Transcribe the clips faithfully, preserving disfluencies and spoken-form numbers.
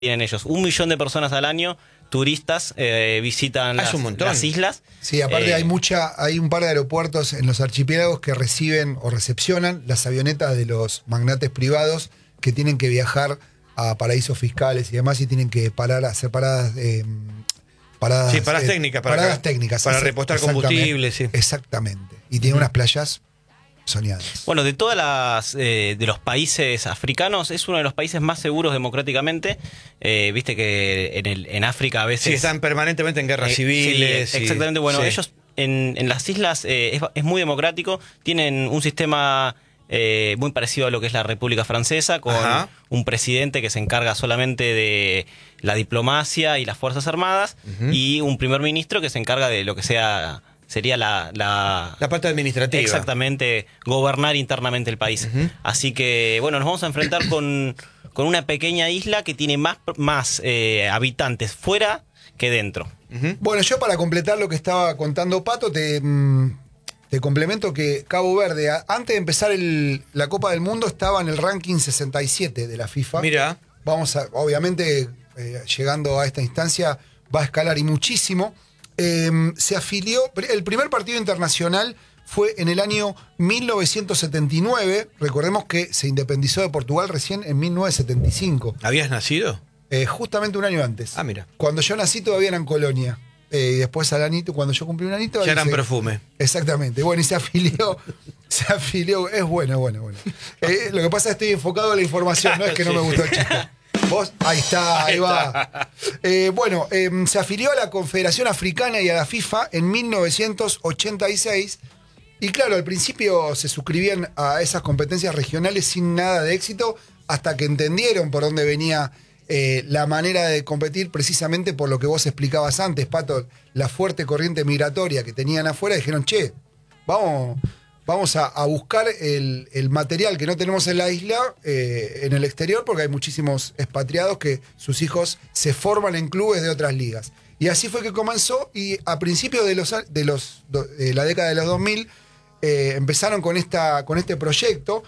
tienen ellos. Un millón de personas al año, turistas, eh, visitan ah, las, un montón. las islas. Sí, aparte eh, hay mucha, hay un par de aeropuertos en los archipiélagos que reciben o recepcionan las avionetas de los magnates privados que tienen que viajar a paraísos fiscales y demás y tienen que parar, hacer paradas, eh, paradas, sí, paradas eh, técnicas, para, paradas acá, técnicas, para exact- repostar exactamente, combustible, sí. Exactamente. Y tiene unas playas soñadas. Bueno, de todas las eh, de los países africanos es uno de los países más seguros democráticamente. Eh, Viste que en el en África a veces Sí, están permanentemente en guerras eh, civiles. sí, y, exactamente. Bueno, sí. ellos en, en las islas eh, es, es muy democrático. Tienen un sistema eh, muy parecido a lo que es la República Francesa, con Ajá. un presidente que se encarga solamente de la diplomacia y las fuerzas armadas, Uh-huh. y un primer ministro que se encarga de lo que sea sería la la, La parte administrativa. Exactamente, gobernar internamente el país. Uh-huh. Así que, bueno, nos vamos a enfrentar con, con una pequeña isla que tiene más, más eh, habitantes fuera que dentro. Uh-huh. Bueno, yo para completar lo que estaba contando Pato, te, mm, te complemento que Cabo Verde, a- antes de empezar el- la Copa del Mundo, estaba en el ranking sesenta y siete de la FIFA. Mira, Vamos a, obviamente, eh, llegando a esta instancia, va a escalar y muchísimo. Eh, se afilió, el primer partido internacional fue en el año mil novecientos setenta y nueve. Recordemos que se independizó de Portugal recién en mil novecientos setenta y cinco. ¿habías nacido? Eh, justamente un año antes. Ah, mira. Cuando yo nací todavía eran colonia. Eh, y después al anito, cuando yo cumplí un anito... Ya ahí eran se- perfume. Exactamente. Bueno, y se afilió. Se afilió. Es bueno, bueno, bueno. Eh, lo que pasa es que estoy enfocado en la información, no es que no Sí, me gustó sí. el chiste. Vos, ahí está, ahí, Ahí va. está. Eh, bueno, eh, se afilió a la Confederación Africana y a la FIFA en mil novecientos ochenta y seis. Y claro, al principio se suscribían a esas competencias regionales sin nada de éxito, hasta que entendieron por dónde venía eh, la manera de competir, precisamente por lo que vos explicabas antes, Pato, la fuerte corriente migratoria que tenían afuera. Dijeron, che, vamos, vamos a, a buscar el, el material que no tenemos en la isla, eh, en el exterior, porque hay muchísimos expatriados que sus hijos se forman en clubes de otras ligas. Y así fue que comenzó, y a principios de, los, de, los, de la década de los dos mil eh, empezaron con, esta, con este proyecto,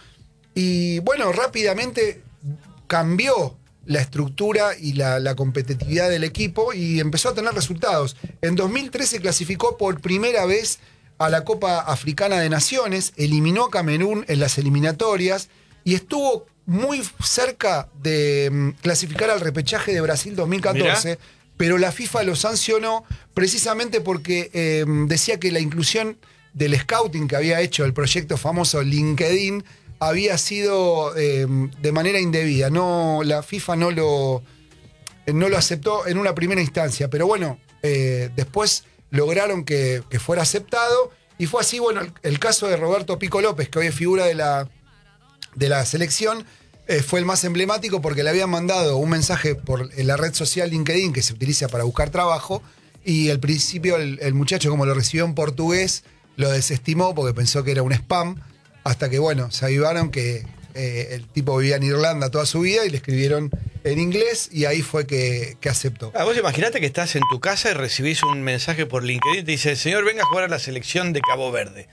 y bueno, rápidamente cambió la estructura y la, la competitividad del equipo y empezó a tener resultados. En dos mil trece clasificó por primera vez a la Copa Africana de Naciones, eliminó a Camerún en las eliminatorias y estuvo muy cerca de mm, clasificar al repechaje de Brasil dos mil catorce, Mirá. pero la FIFA lo sancionó precisamente porque eh, decía que la inclusión del scouting que había hecho el proyecto famoso LinkedIn había sido eh, de manera indebida. No, la FIFA no lo, no lo aceptó en una primera instancia, pero bueno, eh, después lograron que, que fuera aceptado, y fue así. Bueno, el, el caso de Roberto Pico López, que hoy es figura de la, de la selección, eh, fue el más emblemático porque le habían mandado un mensaje por la red social LinkedIn, que se utiliza para buscar trabajo, y al principio el, el muchacho, como lo recibió en portugués, lo desestimó porque pensó que era un spam, hasta que, bueno, se avivaron que eh, el tipo vivía en Irlanda toda su vida y le escribieron en inglés, y ahí fue que, que aceptó. Ah, vos imaginate que estás en tu casa y recibís un mensaje por LinkedIn y te dice, señor, venga a jugar a la selección de Cabo Verde.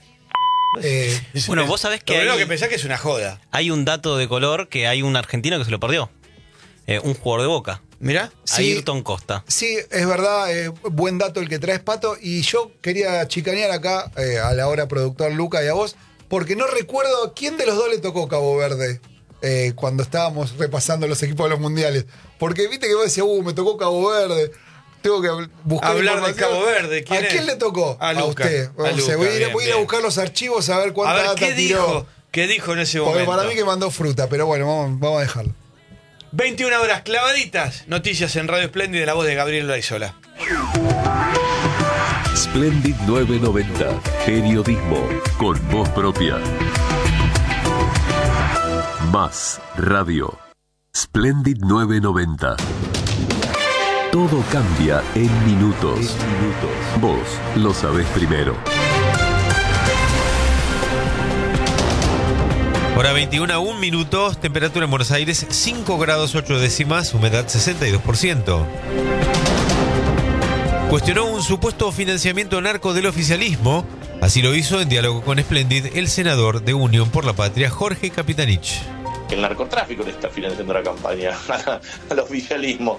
Eh, Bueno, vos sabés que Lo primero hay- que pensás que es una joda. Hay un dato de color, que hay un argentino que se lo perdió. Eh, un jugador de Boca. Mirá. Sí. Ayrton Costa. Sí, es verdad, eh, buen dato el que traes, Pato, y yo quería chicanear acá eh, a la hora productor Luca y a vos, porque no recuerdo quién de los dos le tocó Cabo Verde eh, cuando estábamos repasando los equipos de los mundiales. Porque viste que vos decías, uh, me tocó Cabo Verde, tengo que buscar Hablar de información. Cabo Verde, ¿quién ¿A quién es? le tocó? A Luca. usted. A Bueno, Luca, se- voy a ir, bien, voy a, ir a bien. buscar los archivos a ver cuánta A ver, data ¿qué tiró. dijo? ¿Qué dijo en ese Porque momento? para mí que mandó fruta, pero bueno, vamos, vamos a dejarlo. veintiuna horas clavaditas. Noticias en Radio Espléndida, la voz de Gabriel Laizola. Splendid novecientos noventa. Periodismo con voz propia. Más radio. Splendid novecientos noventa. Todo cambia en minutos. Vos lo sabés primero. Hora veintiuna, un minutos, temperatura en Buenos Aires cinco grados ocho décimas, humedad sesenta y dos por ciento. Cuestionó un supuesto financiamiento narco del oficialismo. Así lo hizo en diálogo con Splendid el senador de Unión por la Patria, Jorge Capitanich. que el narcotráfico le está financiando la campaña al oficialismo.